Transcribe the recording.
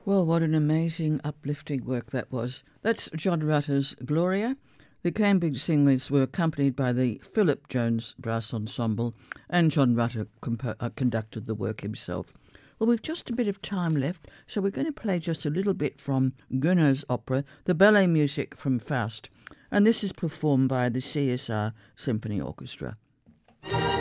Well, what an amazing, uplifting work that was. That's John Rutter's Gloria. The Cambridge Singers were accompanied by the Philip Jones Brass Ensemble, and John Rutter conducted the work himself. Well, we've just a bit of time left, so we're going to play just a little bit from Gounod's opera, the ballet music from Faust, and this is performed by the CSR Symphony Orchestra.